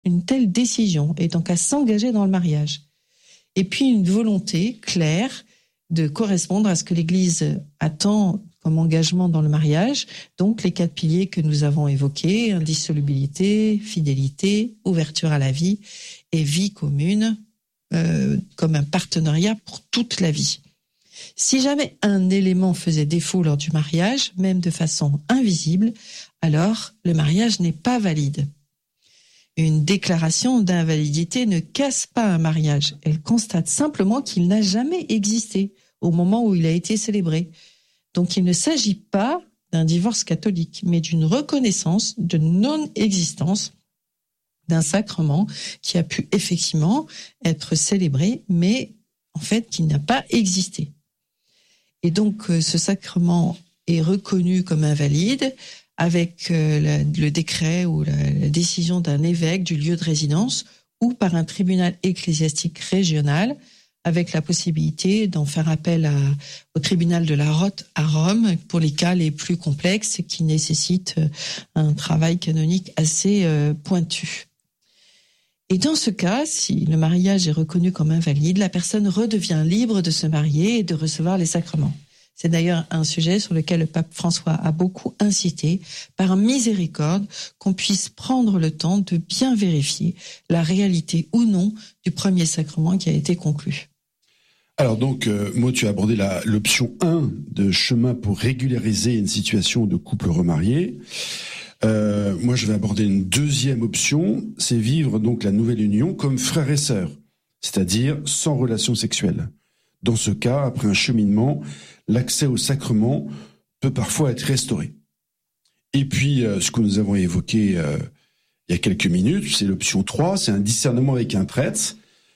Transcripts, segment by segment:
une telle décision et donc à s'engager dans le mariage. Et puis une volonté claire de correspondre à ce que l'Église attend comme engagement dans le mariage, donc les 4 piliers que nous avons évoqués, indissolubilité, fidélité, ouverture à la vie et vie commune, comme un partenariat pour toute la vie. Si jamais un élément faisait défaut lors du mariage, même de façon invisible, alors le mariage n'est pas valide. Une déclaration d'invalidité ne casse pas un mariage, elle constate simplement qu'il n'a jamais existé au moment où il a été célébré. Donc il ne s'agit pas d'un divorce catholique, mais d'une reconnaissance de non-existence d'un sacrement qui a pu effectivement être célébré, mais en fait qui n'a pas existé. Et donc ce sacrement est reconnu comme invalide avec le décret ou la décision d'un évêque du lieu de résidence ou par un tribunal ecclésiastique régional, avec la possibilité d'en faire appel au tribunal de la Rote à Rome pour les cas les plus complexes qui nécessitent un travail canonique assez pointu. Et dans ce cas, si le mariage est reconnu comme invalide, la personne redevient libre de se marier et de recevoir les sacrements. C'est d'ailleurs un sujet sur lequel le pape François a beaucoup insisté, par miséricorde, qu'on puisse prendre le temps de bien vérifier la réalité ou non du premier sacrement qui a été conclu. Alors donc, Maud, tu as abordé l'option 1 de chemin pour régulariser une situation de couple remarié. Moi, je vais aborder une deuxième option, c'est vivre donc la nouvelle union comme frères et sœurs, c'est-à-dire sans relation sexuelle. Dans ce cas, après un cheminement, l'accès au sacrement peut parfois être restauré. Et puis, ce que nous avons évoqué il y a quelques minutes, c'est l'option 3, c'est un discernement avec un prêtre,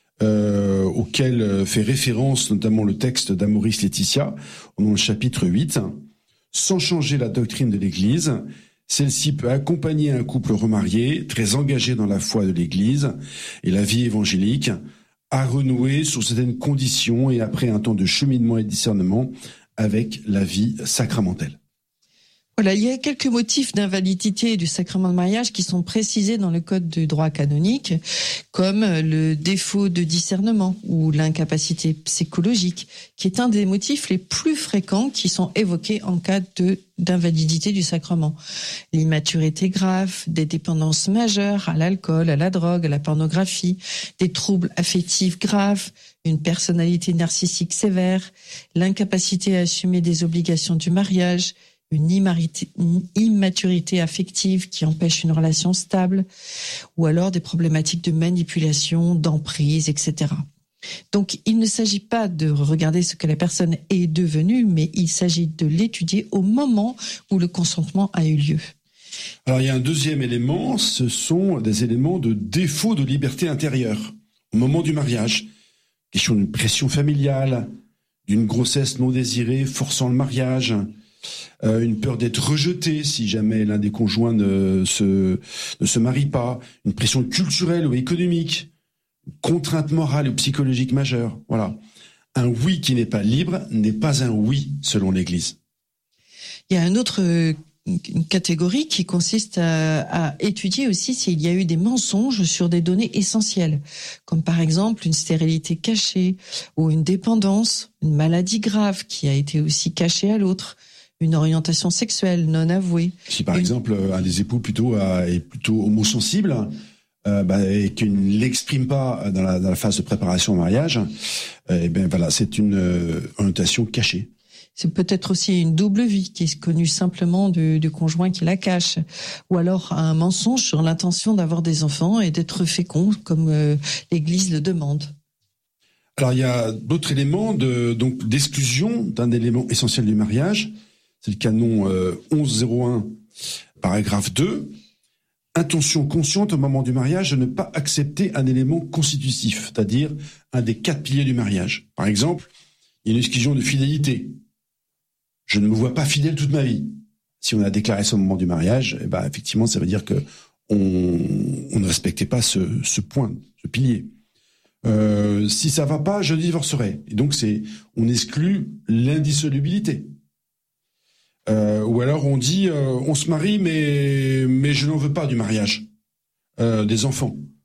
auquel fait référence notamment le texte d'Amoris Laetitia, dans le chapitre 8. Sans changer la doctrine de l'Église, celle-ci peut accompagner un couple remarié, très engagé dans la foi de l'Église et la vie évangélique, à renouer sous certaines conditions et après un temps de cheminement et de discernement avec la vie sacramentelle. Voilà, il y a quelques motifs d'invalidité du sacrement de mariage qui sont précisés dans le code du droit canonique, comme le défaut de discernement ou l'incapacité psychologique, qui est un des motifs les plus fréquents qui sont évoqués en cas d'invalidité du sacrement. L'immaturité grave, des dépendances majeures à l'alcool, à la drogue, à la pornographie, des troubles affectifs graves, une personnalité narcissique sévère, l'incapacité à assumer des obligations du mariage, une immaturité affective qui empêche une relation stable, ou alors des problématiques de manipulation, d'emprise, etc. Donc, il ne s'agit pas de regarder ce que la personne est devenue, mais il s'agit de l'étudier au moment où le consentement a eu lieu. Alors, il y a un deuxième élément, ce sont des éléments de défaut de liberté intérieure au moment du mariage. Question d'une pression familiale, d'une grossesse non désirée forçant le mariage, une peur d'être rejeté si jamais l'un des conjoints ne se marie pas, une pression culturelle ou économique, une contrainte morale ou psychologique majeure. Voilà. Un oui qui n'est pas libre n'est pas un oui selon l'Église. Il y a une catégorie qui consiste à étudier aussi s'il y a eu des mensonges sur des données essentielles, comme par exemple une stérilité cachée ou une dépendance, une maladie grave qui a été aussi cachée à l'autre, une orientation sexuelle non avouée. Si par exemple un des époux est plutôt homosensible et qu'il ne l'exprime pas dans la phase de préparation au mariage, c'est une orientation cachée. C'est peut-être aussi une double vie qui est connue simplement du conjoint qui la cache, ou alors un mensonge sur l'intention d'avoir des enfants et d'être fécond comme l'Église le demande. Alors il y a d'autres éléments d'exclusion d'un élément essentiel du mariage. C'est le canon 1101, paragraphe 2. Intention consciente au moment du mariage de ne pas accepter un élément constitutif, c'est-à-dire un des 4 piliers du mariage. Par exemple, il y a une exclusion de fidélité. Je ne me vois pas fidèle toute ma vie. Si on a déclaré ça au moment du mariage, effectivement, ça veut dire que on ne respectait pas ce point, ce pilier. Si ça va pas, je divorcerai. Et donc on exclut l'indissolubilité. Ou alors on dit on se marie mais je n'en veux pas du mariage. des enfants.